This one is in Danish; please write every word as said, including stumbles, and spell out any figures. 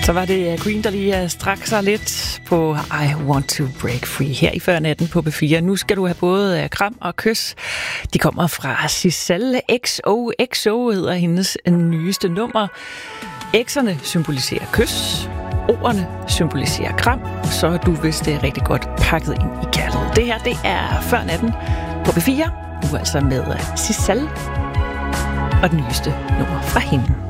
Så var det Queen, der lige strak sig lidt på I Want to Break Free her i Før Natten på B fire. Nu skal du have både kram og kys. De kommer fra Sissel. X O X O hedder hendes nyeste nummer. X'erne symboliserer kys. Ordene symboliserer kram. Så er du vist det rigtig godt pakket ind i kærlighed. Det her, det er Før Natten på B fire. Nu altså med Sissel og den nyeste nummer fra hende.